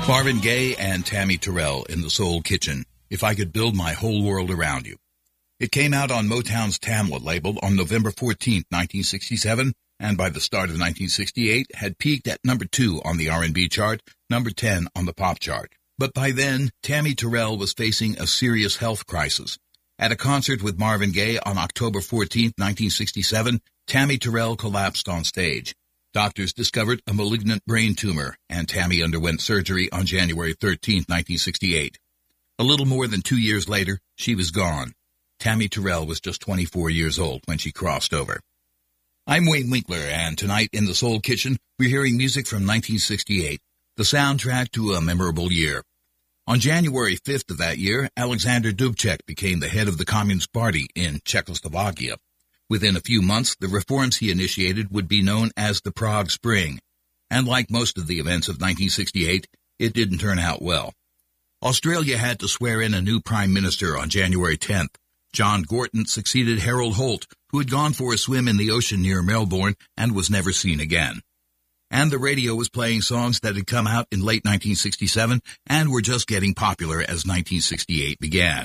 Marvin Gaye and Tammy Terrell in the Soul Kitchen, If I Could Build My Whole World Around You. It came out on Motown's Tamla label on November 14, 1967, and by the start of 1968 had peaked at number 2 on the R&B chart, number 10 on the pop chart. But by then, Tammy Terrell was facing a serious health crisis. At a concert with Marvin Gaye on October 14, 1967, Tammy Terrell collapsed on stage. Doctors discovered a malignant brain tumor, and Tammy underwent surgery on January 13, 1968. A little more than 2 years later, she was gone. Tammy Terrell was just 24 years old when she crossed over. I'm Wayne Winkler, and tonight in the Soul Kitchen, we're hearing music from 1968, the soundtrack to a memorable year. On January 5th of that year, Alexander Dubček became the head of the Communist Party in Czechoslovakia. Within a few months, the reforms he initiated would be known as the Prague Spring. And like most of the events of 1968, it didn't turn out well. Australia had to swear in a new prime minister on January 10th. John Gorton succeeded Harold Holt, who had gone for a swim in the ocean near Melbourne and was never seen again. And the radio was playing songs that had come out in late 1967 and were just getting popular as 1968 began.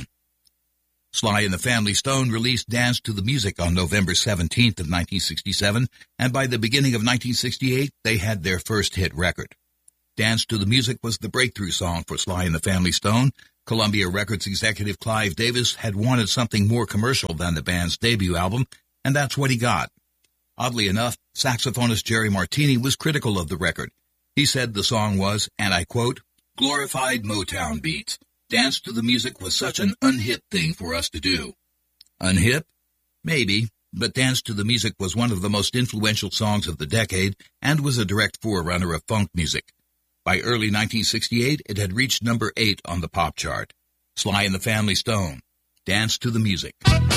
Sly and the Family Stone released Dance to the Music on November 17th of 1967, and by the beginning of 1968, they had their first hit record. Dance to the Music was the breakthrough song for Sly and the Family Stone. Columbia Records executive Clive Davis had wanted something more commercial than the band's debut album, and that's what he got. Oddly enough, saxophonist Jerry Martini was critical of the record. He said the song was, and I quote, glorified Motown beats. Dance to the Music was such an unhip thing for us to do. Unhip? Maybe, but Dance to the Music was one of the most influential songs of the decade and was a direct forerunner of funk music. By early 1968, it had reached number 8 on the pop chart. Sly and the Family Stone, Dance to the Music.